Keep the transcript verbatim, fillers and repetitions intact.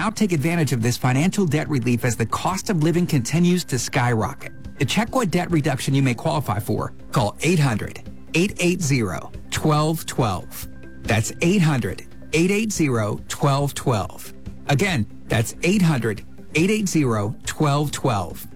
now take advantage of this financial debt relief as the cost of living continues to skyrocket. To check what debt reduction you may qualify for, call eight hundred, eight eight zero, one two one two. That's eight hundred, eight eight zero, one two one two. Again, that's eight hundred, eight eight zero, one two one two.